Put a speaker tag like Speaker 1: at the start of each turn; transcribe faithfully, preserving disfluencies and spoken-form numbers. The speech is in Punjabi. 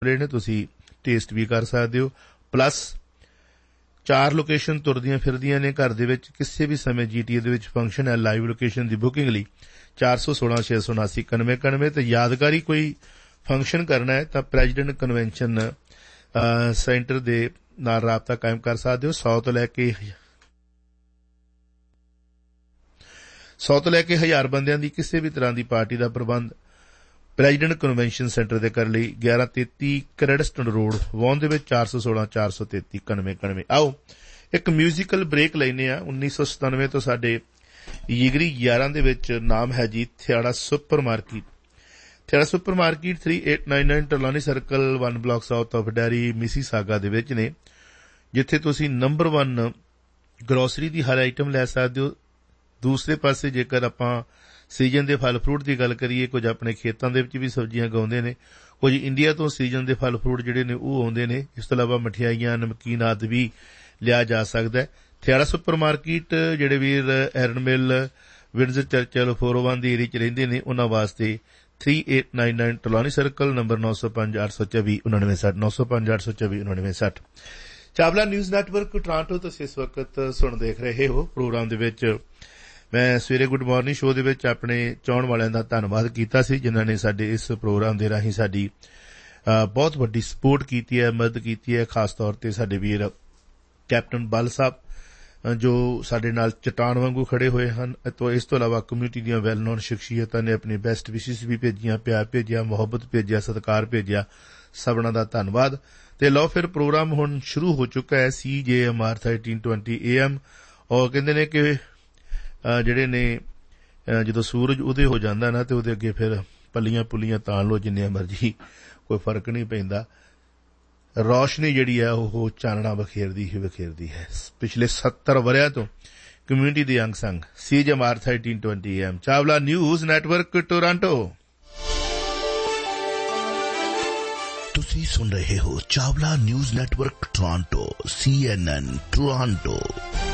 Speaker 1: ਨੇ, ਤੁਸੀਂ ਟੇਸਟ ਵੀ ਕਰ ਸਕਦੇ ਹੋ। ਪਲੱਸ ਚਾਰ ਲੋਕੇਸ਼ਨ ਤੁਰਦੀਆਂ ਫਿਰਦੀਆਂ ਨੇ ਘਰ ਦੇ ਵਿੱਚ। ਕਿਸੇ ਵੀ ਸਮੇਂ ਜੀ ਟੀ ਏ ਦੇ ਵਿੱਚ ਫੰਕਸ਼ਨ ਹੈ। ਲਾਈਵ ਲੋਕੇਸ਼ਨ ਦੀ ਬੁਕਿੰਗ ਲਈ ਚਾਰ ਸੌ ਸੋਲਾਂ ਛੇ ਸੌ ਉਨਾਸੀ ਇਕਾਨਵੇਂ ਇਕਾਨਵੇਂ ਤੇ ਯਾਦਗਾਰੀ ਕੋਈ ਫੰਕਸ਼ਨ ਕਰਨਾ ਹੈ ਤਾਂ ਪ੍ਰੈਜ਼ੀਡੈਂਟ ਕਨਵੈਨਸ਼ਨ ਸੈਂਟਰ ਦੇ ਨਾਲ ਰਾਬਤਾ ਕਾਇਮ ਕਰ ਸਕਦੇ ਹੋ। ਸੌ ਤੋਂ ਲੈ ਕੇ ਸੌ ਤੋਂ ਲੈ ਕੇ ਹਜ਼ਾਰ ਬੰਦਿਆਂ ਦੀ ਕਿਸੇ ਵੀ ਤਰ੍ਹਾਂ ਦੀ ਪਾਰਟੀ ਦਾ ਪ੍ਰਬੰਧ ਪ੍ਰੈਜ਼ੀਡੈਂਟ ਕਨਵੈਨਸ਼ਨ ਸੈਂਟਰ ਦੇ ਕਰਨ ਲਈ ਗਿਆਰਾਂ ਤੇਤੀ ਕ੍ਰੈਡਸਟਨ ਰੋਡ ਵੌਨ ਦੇ ਵਿੱਚ ਚਾਰ ਸੌ ਸੋਲਾਂ ਚਾਰ ਸੌ ਤੇਤੀ ਇਕਾਨਵੇਂ ਇਕਾਨਵੇਂ। ਆਓ ਇੱਕ ਮਿਊਜ਼ੀਕਲ ਬ੍ਰੇਕ ਲੈਂਦੇ ਆ। ਉੱਨੀ ਸੌ ਸਤਾਨਵੇਂ ਤੋਂ ਸਾਡੇ ਜਿਗਰੀ ਯਾਰਾਂ ਦੇ ਵਿੱਚ ਨਾਮ ਹੈ ਜੀ Thiara super market. Thiara super market three eight nine nine ਟਲਾਨੀ circle one block south of dairy Mississauga ਦੇ ਵਿੱਚ ਨੇ, ਜਿੱਥੇ ਤੁਸੀਂ ਨੰਬਰ ਵਨ ਗਰੋਸਰੀ ਦੀ ਹਰ ਆਈਟਮ ਲੈ ਸਕਦੇ ਹੋ। ਦੂਸਰੇ ਪਾਸੇ ਜੇਕਰ ਆਪਾਂ ਸੀਜ਼ਨ ਦੇ ਫਲ ਫਰੂਟ ਦੀ ਗੱਲ ਕਰੀਏ, ਕੁਝ ਆਪਣੇ ਖੇਤਾਂ ਦੇ ਵਿੱਚ ਵੀ ਸਬਜ਼ੀਆਂ ਉਗਾਉਂਦੇ ਨੇ, ਕੁਝ ਇੰਡੀਆ ਤੋਂ ਸੀਜ਼ਨ ਦੇ ਫਲ ਫਰੂਟ ਜਿਹੜੇ ਨੇ ਉਹ ਆਉਂਦੇ ਨੇ। ਇਸ ਤੋਂ ਇਲਾਵਾ ਮਠਿਆਈਆਂ ਨਮਕੀਨ ਆਦਿ ਵੀ ਲਿਆ ਜਾ ਸਕਦਾ ਹੈ। ਥਿਆੜਾ ਸੁਪਰ ਮਾਰਕੀਟ ਜਿਹੜੇ ਵੀਰ ਐਰਨ ਮਿਲ ਵਿੰਡਜ਼ਰ ਚਰਚਲ ਫੋਰ ਓ ਵਨ ਦੀ ਏਰੀਆ ਚ ਰਹਿੰਦੇ ਨੇ ਉਹਨਾਂ ਵਾਸਤੇ three eight nine nine ਟਲਾਨੀ circle number ਨੌ ਸੌ ਪੰਜ ਅੱਠ ਸੌ ਚੌਵੀ ਉਨਾਨਵੇਂ ਸੱਠ ਨੌ ਸੌ ਪੰਜ ਅੱਠ ਸੌ ਚੌਵੀ ਉਨਾਨਵੇਂ ਸੱਠ। ਚਾਵਲਾ ਨਿਊਜ਼ ਨੈਟਵਰਕ ਟੋਰਾਂਟੋ ਤੁਸੀਂ ਇਸ ਵਕਤ ਸੁਣ ਦੇਖ ਰਹੇ ਹੋ। ਪ੍ਰੋਗਰਾਮ ਦੇ ਵਿੱਚ ਮੈਂ ਸਵੇਰੇ ਗੁੱਡ ਮਾਰਨਿੰਗ ਸ਼ੋਅ ਦੇ ਵਿੱਚ ਆਪਣੇ ਚਾਹਣ ਵਾਲਿਆਂ ਦਾ ਧੰਨਵਾਦ ਕੀਤਾ ਸੀ ਜਿਨ੍ਹਾਂ ਨੇ ਸਾਡੇ ਇਸ ਪ੍ਰੋਗਰਾਮ ਦੇ ਰਾਹੀਂ ਸਾਡੀ ਬਹੁਤ ਵੱਡੀ ਸਪੋਰਟ ਕੀਤੀ ਹੈ, ਮਦਦ ਕੀਤੀ ਹੈ। ਖਾਸ ਤੌਰ ਤੇ ਸਾਡੇ ਵੀਰ ਕੈਪਟਨ ਬਲ ਸਾਹਿਬ ਜੋ ਸਾਡੇ ਨਾਲ ਚਟਾਨ ਵਾਂਗੂ ਖੜੇ ਹੋਏ ਹਨ। ਇਸ ਤੋਂ ਇਲਾਵਾ ਕਮਿਊਨਿਟੀ ਦੀਆਂ ਵੈਲ ਨੋਨ ਸ਼ਖਸੀਅਤਾਂ ਨੇ ਆਪਣੀ ਬੈਸਟ ਵਿਸ਼ੇਸ ਵੀ ਭੇਜੀਆਂ, ਪਿਆਰ ਭੇਜਿਆ, ਮੁਹੱਬਤ ਭੇਜਿਆ, ਸਤਿਕਾਰ ਭੇਜਿਆ। ਸਭਨਾਂ ਦਾ ਧੰਨਵਾਦ। ਤੇ ਲਓ ਫਿਰ ਪ੍ਰੋਗਰਾਮ ਹੁਣ ਸ਼ੁਰੂ ਹੋ ਚੁੱਕਾ ਹੈ। ਸੀ ਜੇ M R thirteen twenty A M ਔਰ ਕਹਿੰਦੇ ਨੇ ਕਿ ਜਿਹੜੇ ਨੇ ਜਦੋਂ ਸੂਰਜ ਉਦੇ ਹੋ ਜਾਂਦਾ ਨਾ ਤੇ ਉਹਦੇ ਅੱਗੇ ਫਿਰ ਪੱਲੀਆਂ ਪੁੱਲੀਆਂ ਤਾਣ ਲਓ ਜਿੰਨੀਆਂ ਮਰਜ਼ੀ, ਕੋਈ ਫਰਕ ਨਹੀਂ ਪੈਂਦਾ। ਰੌਸ਼ਨੀ ਜਿਹੜੀ ਹੈ ਉਹ ਚਾਨਣਾ ਬਖੇਰਦੀ ਹੀ ਬਖੇਰਦੀ ਹੈ। ਪਿਛਲੇ ਸੱਤਰ ਵਰਿਆਂ ਤੋਂ ਕਮਿਊਨਿਟੀ ਦੇ ਅੰਗ ਸੰਗ ਸੀ ਜੇ M R thirteen twenty A M Chawla news network Toronto.
Speaker 2: ਤੁਸੀਂ ਸੁਣ ਰਹੇ ਹੋ ਚਾਵਲਾ ਨਿਊਜ਼ ਨੈਟਵਰਕ ਟੋਰਾਂਟੋ ਸੀ ਐਨ ਐਨ ਟੋਰਾਂਟੋ।